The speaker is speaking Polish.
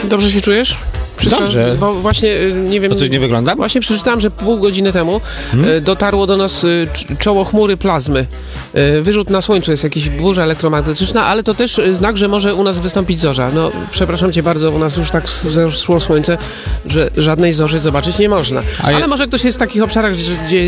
Dobrze się czujesz? Dobrze. Bo właśnie, nie wiem... To coś nie wygląda? Właśnie przeczytałem, że pół godziny temu dotarło do nas czoło chmury plazmy. Wyrzut na słońcu, jest jakaś burza elektromagnetyczna, ale to też znak, że może u nas wystąpić zorza. No, przepraszam cię bardzo, u nas już tak zeszło słońce, że żadnej zorzy zobaczyć nie można. Ale może ktoś jest w takich obszarach, gdzie